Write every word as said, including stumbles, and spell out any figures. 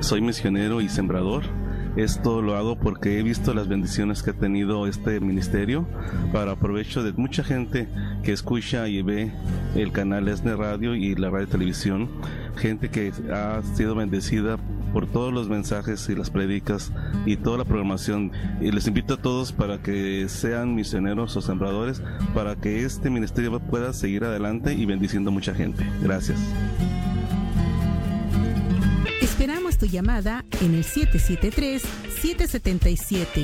soy misionero y sembrador. Esto lo hago porque he visto las bendiciones que ha tenido este ministerio para provecho de mucha gente que escucha y ve el canal ESNE Radio y la radio televisión, gente que ha sido bendecida por todos los mensajes y las predicas y toda la programación. Y les invito a todos para que sean misioneros o sembradores, para que este ministerio pueda seguir adelante y bendiciendo a mucha gente. Gracias. Esperamos tu llamada en el siete siete tres, siete siete siete,